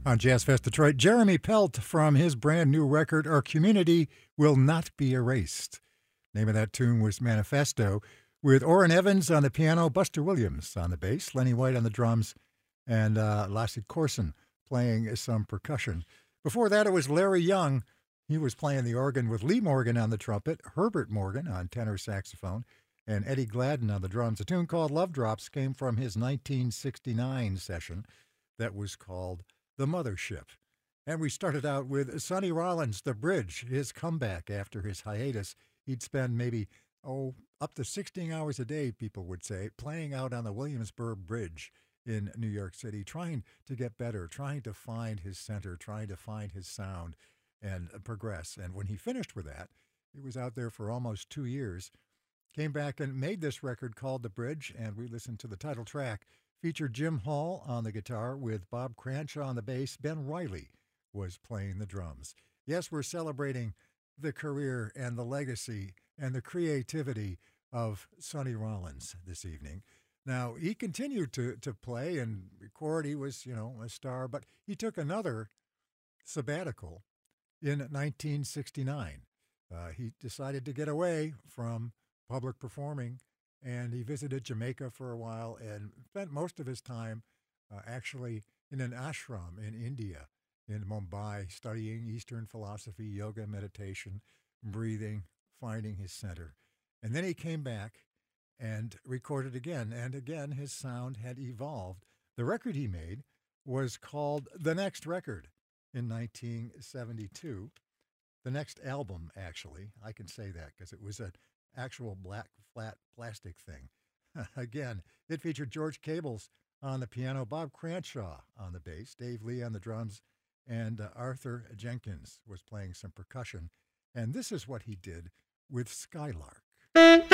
On Jazz Fest Detroit, Jeremy Pelt from his brand new record, Our Community Will Not Be Erased. Name of that tune was Manifesto, with Orrin Evans on the piano, Buster Williams on the bass, Lenny White on the drums, and Lasse Corson playing some percussion. Before that, it was Larry Young. He was playing the organ with Lee Morgan on the trumpet, Herbert Morgan on tenor saxophone, and Eddie Gladden on the drums. A tune called Love Drops came from his 1969 session that was called The Mothership. And we started out with Sonny Rollins, The Bridge, his comeback after his hiatus. He'd spend maybe, up to 16 hours a day, people would say, playing out on the Williamsburg Bridge in New York City, trying to get better, trying to find his center, trying to find his sound and progress. And when he finished with that, he was out there for almost 2 years, came back and made this record called The Bridge, and we listened to the title track. Featured Jim Hall on the guitar with Bob Cranshaw on the bass. Ben Riley was playing the drums. Yes, we're celebrating the career and the legacy and the creativity of Sonny Rollins this evening. Now, he continued to play and record. He was, a star, but he took another sabbatical in 1969. He decided to get away from public performing, and he visited Jamaica for a while and spent most of his time actually in an ashram in India, in Mumbai, studying Eastern philosophy, yoga, meditation, breathing, finding his center. And then he came back and recorded again, and again his sound had evolved. The record he made was called The Next Record in 1972. The next album, actually, I can say that because it was an actual black, flat plastic thing. Again, it featured George Cables on the piano, Bob Cranshaw on the bass, Dave Lee on the drums, and Arthur Jenkins was playing some percussion. And this is what he did with Skylark.